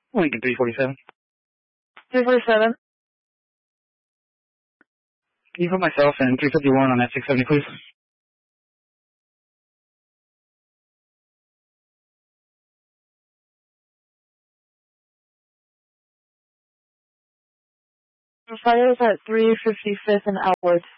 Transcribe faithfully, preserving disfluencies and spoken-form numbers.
Lincoln three forty-seven. three forty-seven. Can you put myself in three fifty-one on that six seventy, please? The fire is at three fifty-fifth and outward.